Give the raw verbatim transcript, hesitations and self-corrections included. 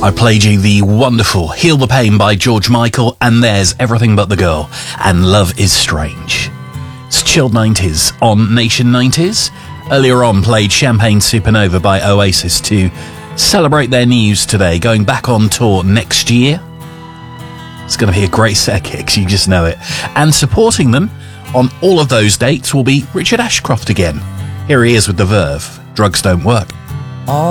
I played you the wonderful Heal the Pain by George Michael, and there's Everything But the Girl and Love Is Strange. It's Chilled nineties on Nation nineties. Earlier on, played Champagne Supernova by Oasis to celebrate their news today, going back on tour next year. It's going to be a great set of kicks, you just know it. And supporting them on all of those dates will be Richard Ashcroft again. Here he is with The Verve, Drugs Don't Work. All